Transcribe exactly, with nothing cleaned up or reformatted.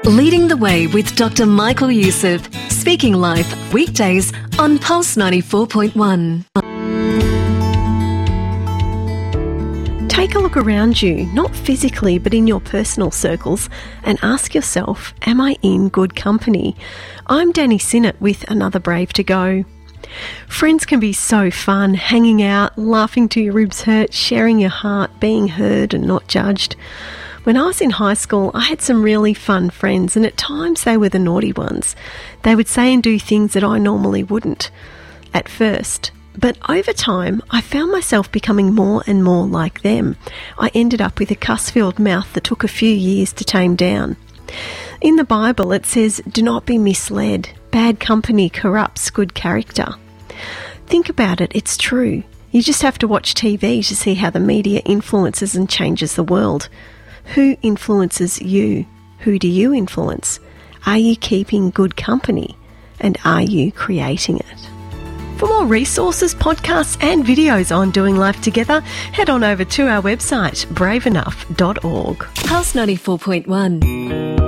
Leading the Way with Doctor Michael Youssef, speaking live weekdays on Pulse ninety-four point one. Take a look around you, not physically but in your personal circles, and ask yourself, am I in good company? I'm Danny Sinnott with another Brave to Go. Friends can be so fun, hanging out, laughing till your ribs hurt, sharing your heart, being heard and not judged. When I was in high school, I had some really fun friends, and at times they were the naughty ones. They would say and do things that I normally wouldn't at first. But over time, I found myself becoming more and more like them. I ended up with a cuss-filled mouth that took a few years to tame down. In the Bible, it says, do not be misled. Bad company corrupts good character. Think about it, it's true. You just have to watch T V to see how the media influences and changes the world. Who influences you? Who do you influence? Are you keeping good company? And are you creating it? For more resources, podcasts and videos on doing life together, head on over to our website, brave enough dot org. Pulse ninety-four point one.